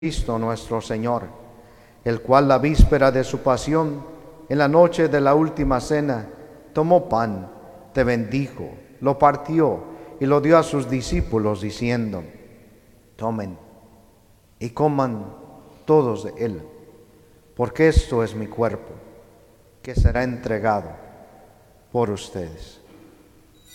Cristo nuestro Señor, el cual la víspera de su pasión, en la noche de la última cena, tomó pan, te bendijo, lo partió y lo dio a sus discípulos, diciendo: tomen y coman todos de él, porque esto es mi cuerpo, que será entregado por ustedes.